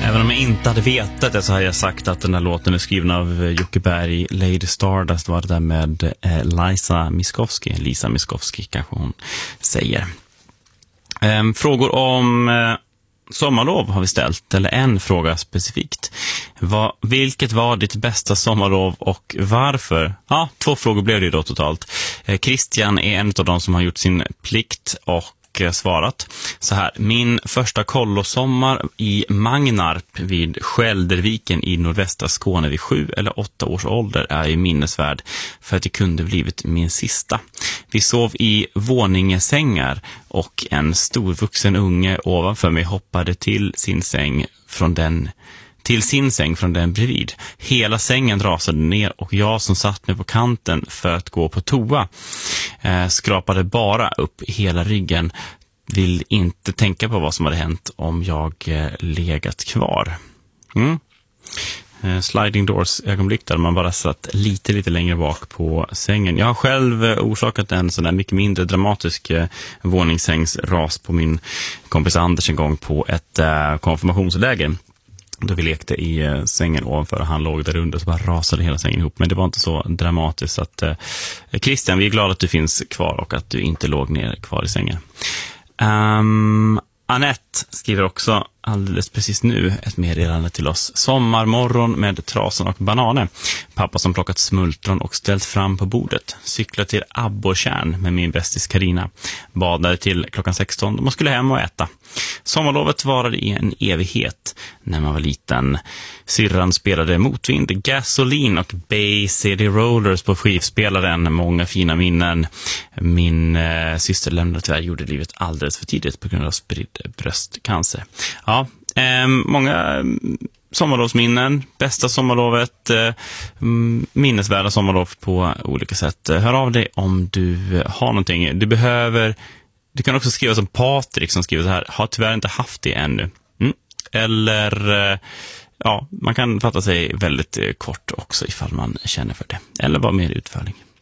Även om jag inte hade vetat det så har jag sagt att den här låten är skriven av Jocke Berg. Lady Stardust var det där med Lisa Miskovsky kanske hon säger. Frågor om sommarlov har vi ställt, eller en fråga specifikt. Vilket var ditt bästa sommarlov och varför? Ja, 2 frågor blev det då totalt. Christian är en av de som har gjort sin plikt och svarat så här: min första kollosommar i Magnarp vid Skälderviken i nordvästra Skåne vid 7 eller 8 års ålder är ju minnesvärd för att det kunde blivit min sista. Vi sov i våningesängar och en storvuxen unge ovanför mig hoppade till sin säng från den bredvid. Hela sängen rasade ner och jag som satt mig på kanten för att gå på toa skrapade bara upp hela ryggen. Vill inte tänka på vad som hade hänt om jag legat kvar. Sliding doors ögonblick där man bara satt lite längre bak på sängen. Jag har själv orsakat en sån där mycket mindre dramatisk våningssängsras på min kompis Anders en gång på ett konfirmationsläger. Då vi lekte i sängen ovanför och han låg där under så bara rasade hela sängen ihop. Men det var inte så dramatiskt. Så att, Christian, vi är glada att du finns kvar och att du inte låg ner kvar i sängen. Annette skriver också alldeles precis nu ett meddelande till oss. Sommarmorgon med trasan och bananer. Pappa som plockat smultron och ställt fram på bordet. Cyklar till Abborrtjärn med min bästis Karina. Badade till klockan 16 och man skulle hem och äta. Sommarlovet varade i en evighet när man var liten. Syrran spelade Motvind, Gasoline och Bay City Rollers på skivspelaren. Många fina minnen. Min syster lämnade tyvärr gjorde livet alldeles för tidigt på grund av spridd bröstcancer. Ja, många sommarlovsminnen, bästa sommarlovet, minnesvärda sommarlov på olika sätt. Hör av dig om du har någonting. Du kan också skriva som Patrik som skriver så här: har tyvärr inte haft det ännu. Eller ja, man kan fatta sig väldigt kort också ifall man känner för det. Eller vara mer utförlig.